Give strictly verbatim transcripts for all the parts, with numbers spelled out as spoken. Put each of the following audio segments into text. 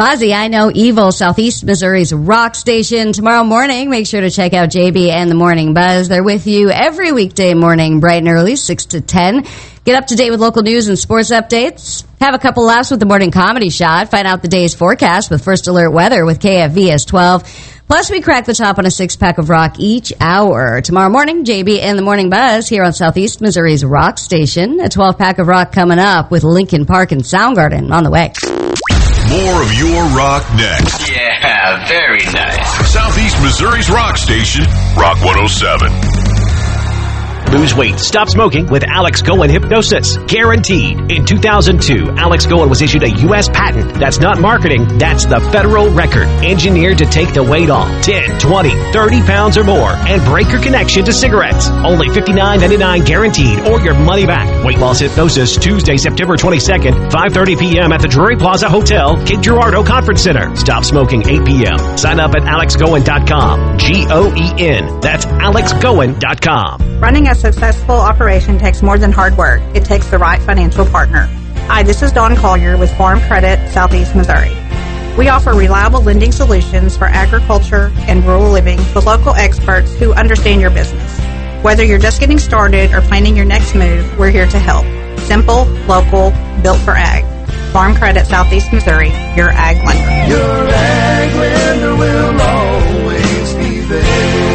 Fozzy, I Know Evil, Southeast Missouri's rock station. Tomorrow morning, make sure to check out J B and the Morning Buzz. They're with you every weekday morning, bright and early, six to ten. Get up to date with local news and sports updates. Have a couple laughs with the Morning Comedy Shot. Find out the day's forecast with First Alert Weather with K F V S twelve. Plus, we crack the top on a six-pack of rock each hour. Tomorrow morning, J B and the Morning Buzz here on Southeast Missouri's rock station. A twelve-pack of rock coming up with Linkin Park and Soundgarden on the way. More of your rock next. Yeah, very nice. Southeast Missouri's rock station, Rock one oh seven. Lose weight, stop smoking with Alex Cohen Hypnosis. Guaranteed. In two thousand two, Alex Cohen was issued a U S patent. That's not marketing, that's the federal record. Engineered to take the weight off ten, twenty, thirty pounds or more and break your connection to cigarettes. Only fifty-nine ninety-nine guaranteed or your money back. Weight Loss Hypnosis, Tuesday, September twenty-second, five thirty p.m. at the Drury Plaza Hotel, Cape Girardeau Conference Center. Stop smoking eight p.m. Sign up at alex goen dot com. G O E N. That's alex goen dot com. Running a successful operation takes more than hard work. It takes the right financial partner. Hi, this is Dawn Collier with Farm Credit, Southeast Missouri. We offer reliable lending solutions for agriculture and rural living with local experts who understand your business. Whether you're just getting started or planning your next move, we're here to help. Simple, local, built for ag. Farm Credit, Southeast Missouri, your ag lender. Your ag lender will always be there.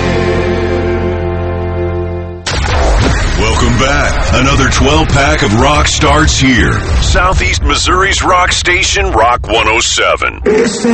Welcome back. Another twelve-pack of rock starts here. Southeast Missouri's rock station, Rock one oh seven.